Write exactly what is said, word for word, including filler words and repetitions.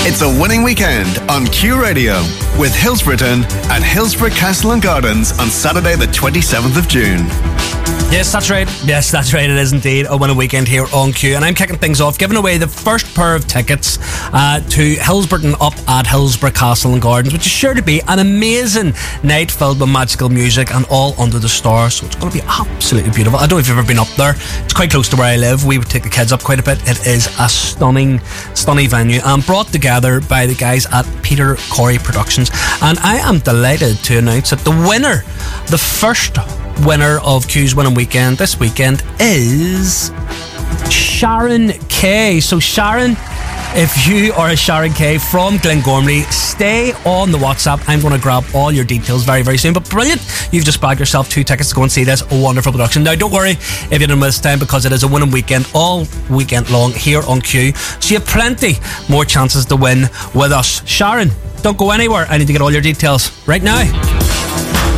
It's a winning weekend on Q Radio with Hillsborough at Hillsborough Castle and Gardens on Saturday the twenty-seventh of June. Yes, that's right. Yes, that's right. It is indeed a winning weekend here on Q. And I'm kicking things off, giving away the first pair of tickets uh, to Hillsborough up at Hillsborough Castle and Gardens, which is sure to be an amazing night filled with magical music and all under the stars. So it's going to be absolutely beautiful. I don't know if you've ever been up there. It's quite close to where I live. We would take the kids up quite a bit. It is a stunning, stunning venue and brought together by the guys at Peter Corey Productions. And I am delighted to announce that the winner, the first winner of Q's Winning Weekend this weekend is Sharon Kay. So Sharon, if you are a Sharon Kay from Glengormley, stay on the WhatsApp. I'm going to grab all your details very, very soon. But brilliant, you've just bagged yourself two tickets to go and see this wonderful production. Now, don't worry if you didn't miss time, because it is a winning weekend all weekend long here on Q. So you have plenty more chances to win with us. Sharon, don't go anywhere. I need to get all your details right now.